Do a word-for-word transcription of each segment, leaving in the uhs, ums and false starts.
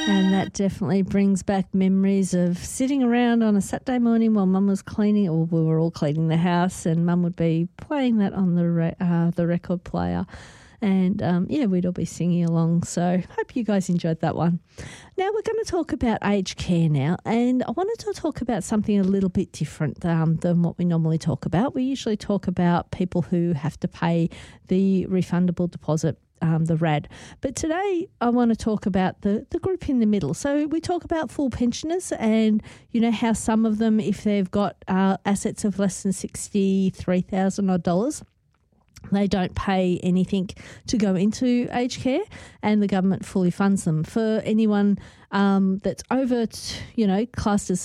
And that definitely brings back memories of sitting around on a Saturday morning while Mum was cleaning, or we were all cleaning the house, and Mum would be playing that on the re- uh, the record player. And, um, yeah, we'd all be singing along. So hope you guys enjoyed that one. Now we're going to talk about aged care now. And I wanted to talk about something a little bit different um, than what we normally talk about. We usually talk about people who have to pay the refundable deposit, um, the R A D. But today I want to talk about the, the group in the middle. So we talk about full pensioners and, you know, how some of them, if they've got uh, assets of less than sixty-three thousand dollars, they don't pay anything to go into aged care, and the government fully funds them. For anyone um, that's over, t- you know, classed as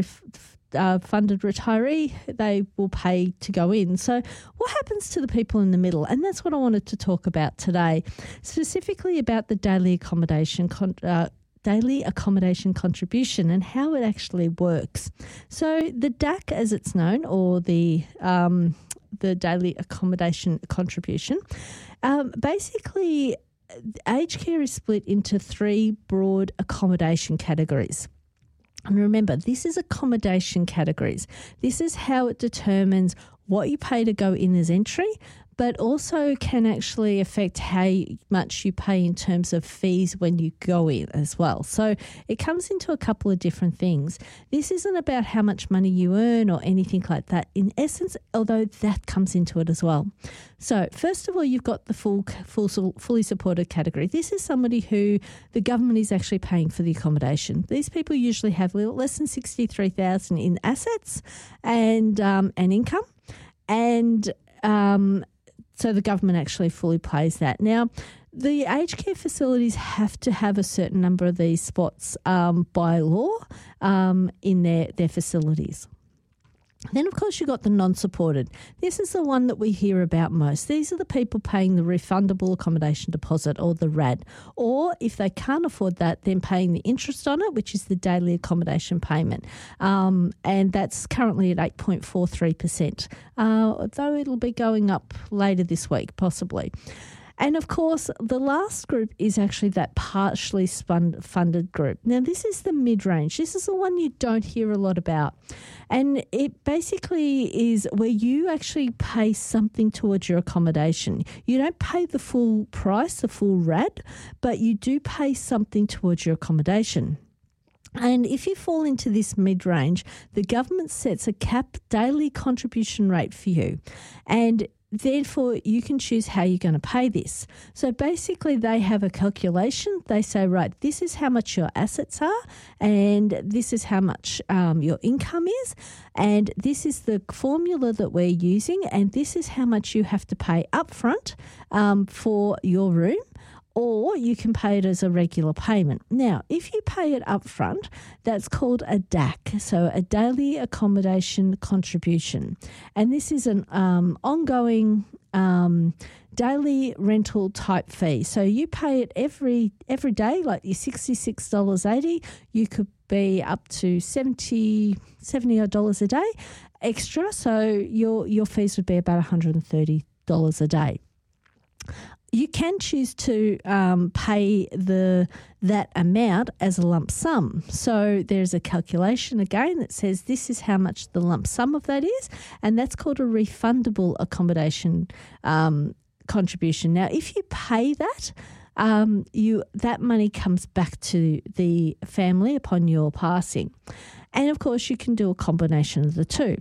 self-funded retiree, they will pay to go in. So what happens to the people in the middle? And that's what I wanted to talk about today, specifically about the daily accommodation con- uh, daily accommodation contribution and how it actually works. So the D A C, as it's known, or the um, the daily accommodation contribution, um, basically aged care is split into three broad accommodation categories. And remember, this is accommodation categories. This is how it determines what you pay to go in as entry, but also can actually affect how much you pay in terms of fees when you go in as well. So it comes into a couple of different things. This isn't about how much money you earn or anything like that, in essence, although that comes into it as well. So first of all, you've got the full, full, fully supported category. This is somebody who the government is actually paying for the accommodation. These people usually have less than sixty-three thousand dollars in assets and um, and income, and um, so the government actually fully pays that. Now, the aged care facilities have to have a certain number of these spots um, by law um, in their, their facilities. Then, of course, you've got the non-supported. This is the one that we hear about most. These are the people paying the refundable accommodation deposit, or the R A D. Or if they can't afford that, then paying the interest on it, which is the daily accommodation payment. Um, and that's currently at eight point four three percent, uh, though it'll be going up later this week, possibly. And, of course, the last group is actually that partially spun- funded group. Now, this is the mid-range. This is the one you don't hear a lot about. And it basically is where you actually pay something towards your accommodation. You don't pay the full price, the full R A D, but you do pay something towards your accommodation. And if you fall into this mid-range, the government sets a cap daily contribution rate for you. And therefore, you can choose how you're going to pay this. So basically, they have a calculation. They say, right, this is how much your assets are, and this is how much um, your income is, and this is the formula that we're using, and this is how much you have to pay upfront um, for your room. Or you can pay it as a regular payment. Now, if you pay it up front, that's called a D A C, so a daily accommodation contribution. And this is an um, ongoing um, daily rental type fee. So you pay it every every day, like your sixty-six dollars eighty. You could be up to seventy odd dollars a day extra. So your, your fees would be about one hundred thirty dollars a day. You can choose to um, pay the that amount as a lump sum. So there's a calculation again that says this is how much the lump sum of that is, and that's called a refundable accommodation um, contribution. Now, if you pay that, um, you that money comes back to the family upon your passing. And, of course, you can do a combination of the two.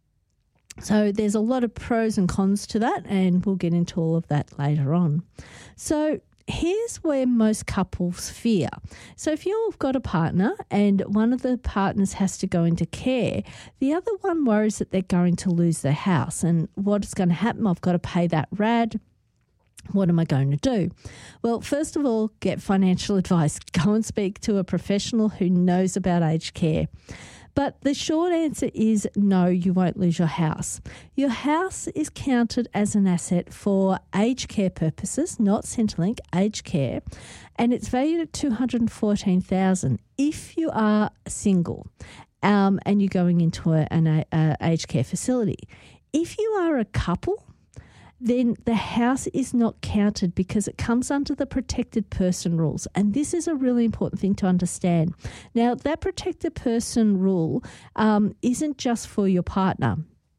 So there's a lot of pros and cons to that, and we'll get into all of that later on. So here's where most couples fear. So if you've got a partner and one of the partners has to go into care, the other one worries that they're going to lose their house. And what's going to happen? I've got to pay that R A D. What am I going to do? Well, first of all, get financial advice. Go and speak to a professional who knows about aged care. But the short answer is no, you won't lose your house. Your house is counted as an asset for aged care purposes, not Centrelink, aged care, and it's valued at two hundred fourteen thousand dollars if you are single um, and you're going into a, an a, a aged care facility. If you are a couple then the house is not counted because it comes under the protected person rules. And this is a really important thing to understand. Now, that protected person rule um, isn't just for your partner.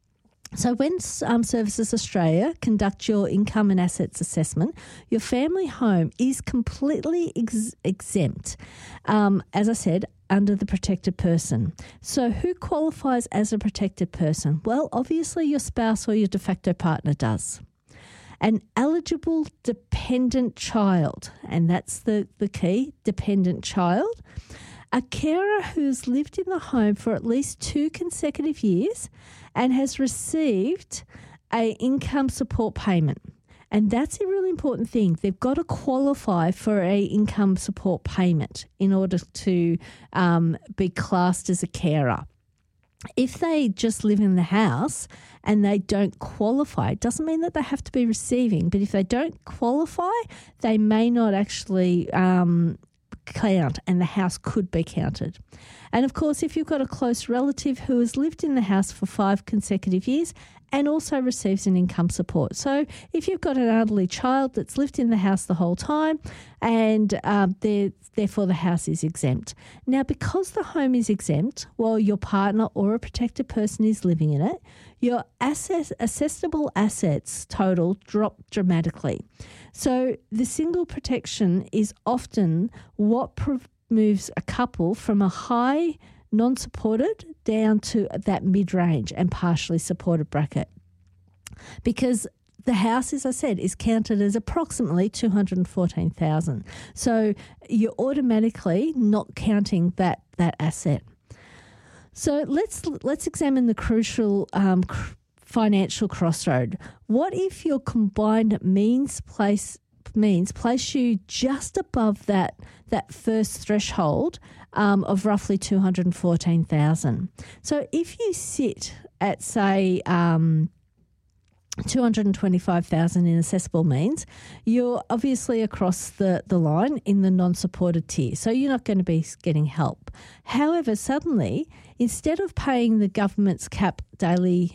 So when um, Services Australia conduct your income and assets assessment, your family home is completely ex- exempt, um, as I said, under the protected person. So who qualifies as a protected person? Well, obviously your spouse or your de facto partner does. An eligible dependent child, and that's the, the key, dependent child. A carer who's lived in the home for at least two consecutive years and has received a income support payment. And that's a really important thing. They've got to qualify for a income support payment in order to um, be classed as a carer. If they just live in the house and they don't qualify, it doesn't mean that they have to be receiving, but if they don't qualify, they may not actually um, count, and the house could be counted. And of course, if you've got a close relative who has lived in the house for five consecutive years and also receives an income support. So if you've got an elderly child that's lived in the house the whole time and um, therefore the house is exempt. Now, because the home is exempt while your partner or a protected person is living in it, your asset, assessable assets total drop dramatically. So the single protection is often what pro- moves a couple from a high non-supported down to that mid-range and partially supported bracket. Because the house, as I said, is counted as approximately two hundred fourteen thousand dollars. So you're automatically not counting that that asset. So let's let's examine the crucial um, cr- financial crossroad. What if your combined means place means place you just above that that first threshold um, of roughly two hundred fourteen thousand dollars? So if you sit at, say, um, two hundred twenty-five thousand dollars in assessable means, you're obviously across the, the line in the non-supported tier, so you're not going to be getting help. However, suddenly, instead of paying the government's cap daily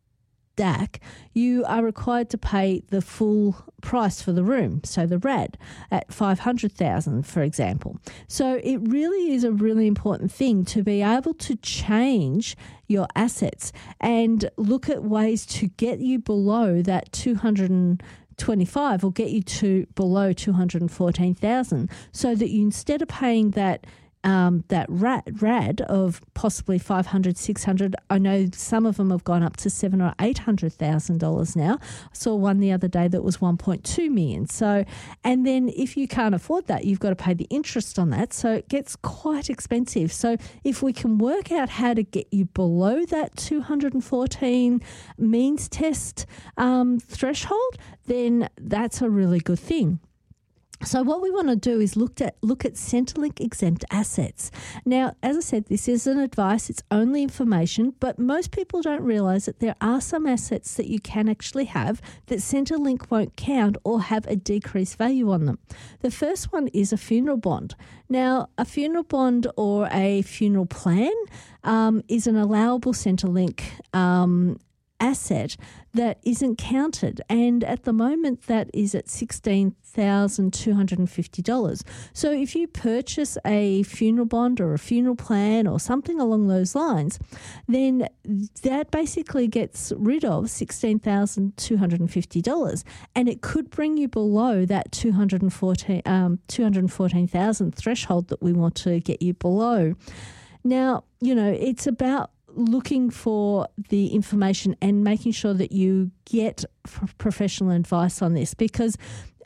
D A C, you are required to pay the full price for the room, so the R A D, at five hundred thousand dollars, for example. So it really is a really important thing to be able to change your assets and look at ways to get you below that two hundred twenty-five or get you to below two hundred fourteen thousand, so that you, instead of paying that Um, that R A D of possibly five hundred, six hundred. I know some of them have gone up to seven or eight hundred thousand dollars now. I saw one the other day that was one point two million. So, and then if you can't afford that, you've got to pay the interest on that. So it gets quite expensive. So if we can work out how to get you below that two hundred fourteen means test um, threshold, then that's a really good thing. So what we want to do is look at look at Centrelink exempt assets. Now, as I said, this isn't advice, it's only information, but most people don't realise that there are some assets that you can actually have that Centrelink won't count or have a decreased value on them. The first one is a funeral bond. Now, a funeral bond or a funeral plan um, is an allowable Centrelink um asset that isn't counted, and at the moment that is at sixteen thousand two hundred fifty dollars. So if you purchase a funeral bond or a funeral plan or something along those lines, then that basically gets rid of sixteen thousand two hundred fifty dollars, and it could bring you below that two hundred fourteen thousand um, two hundred fourteen thousand threshold that we want to get you below. Now, you know, it's about looking for the information and making sure that you get professional advice on this, because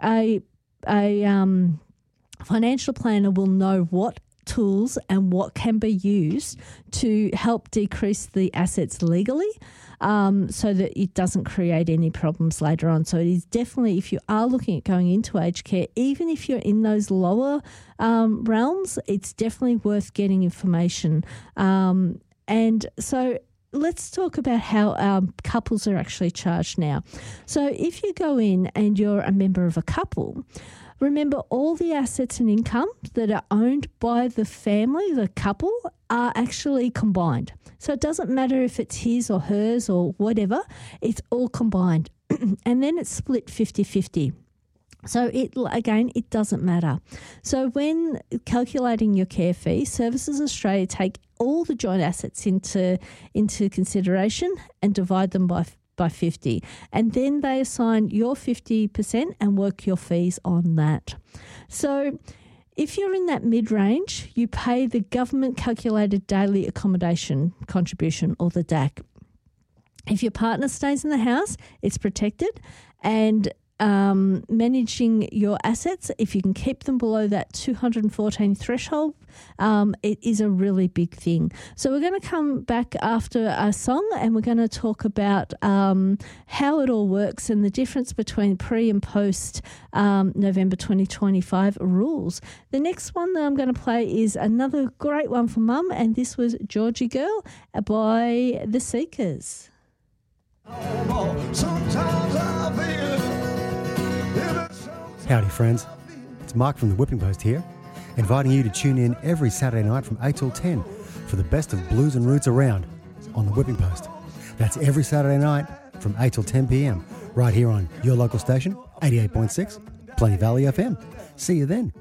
a a um, financial planner will know what tools and what can be used to help decrease the assets legally, um, so that it doesn't create any problems later on. So it is definitely, if you are looking at going into aged care, even if you're in those lower um, realms, it's definitely worth getting information. Um, And so let's talk about how um, couples are actually charged now. So if you go in and you're a member of a couple, remember all the assets and income that are owned by the family, the couple, are actually combined. So it doesn't matter if it's his or hers or whatever, it's all combined. and then it's split fifty-fifty. So it again, it doesn't matter. So when calculating your care fee, Services Australia take all the joint assets into into consideration and divide them by by fifty, and then they assign your fifty percent and work your fees on that. So if you're in that mid-range, you pay the government calculated daily accommodation contribution, or the D A C. If your partner stays in the house, it's protected, and Um, managing your assets, if you can keep them below that two hundred fourteen threshold, um, it is a really big thing. So we're going to come back after a song, and we're going to talk about um, how it all works and the difference between pre and post um, November twenty twenty-five rules. The next one that I'm going to play is another great one for Mum, and this was Georgie Girl by The Seekers. Sometimes I feel Howdy friends, it's Mark from the Whipping Post here, inviting you to tune in every Saturday night from eight till ten for the best of blues and roots around on the Whipping Post. That's every Saturday night from eight till ten p.m. right here on your local station, eighty-eight point six, Plenty Valley F M. See you then.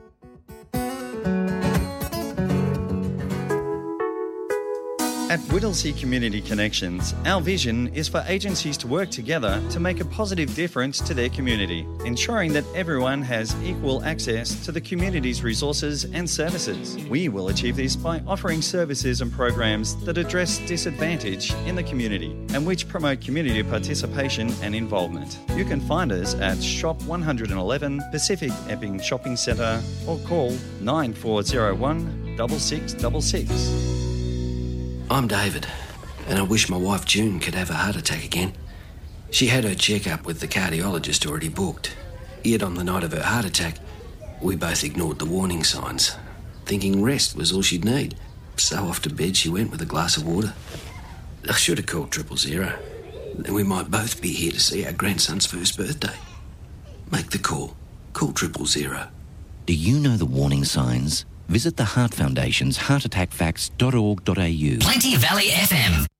At Whittlesea Community Connections, our vision is for agencies to work together to make a positive difference to their community, ensuring that everyone has equal access to the community's resources and services. We will achieve this by offering services and programs that address disadvantage in the community and which promote community participation and involvement. You can find us at Shop one eleven Pacific Epping Shopping Centre or call nine four zero one, six six six six. I'm David, and I wish my wife June could have a heart attack again. She had her checkup with the cardiologist already booked. Yet on the night of her heart attack, we both ignored the warning signs, thinking rest was all she'd need. So off to bed she went with a glass of water. I should have called triple zero. Then we might both be here to see our grandson's first birthday. Make the call. Call triple zero. Do you know the warning signs? Visit the Heart Foundation's heart attack facts dot org dot a u. Plenty Valley F M.